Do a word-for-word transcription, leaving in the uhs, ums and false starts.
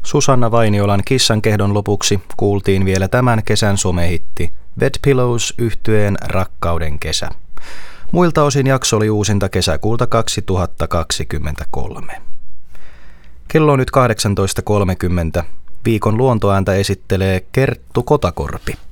Susanna Vainiolan Kissankehdon lopuksi kuultiin vielä tämän kesän somehitti Wet Pillows -yhtyeen Rakkauden kesä. Muilta osin jakso oli uusinta kesäkuulta kaksituhattakaksikymmentäkolme. Kello on nyt kahdeksantoista kolmekymmentä. Viikon luontoääntä esittelee Kerttu Kotakorpi.